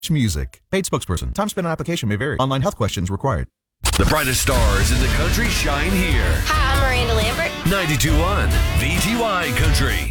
Music. Paid spokesperson. Time spent on application may vary. Online health questions required. The brightest stars in the country shine here. Hi, I'm Miranda Lambert. 92.1 VTY Country.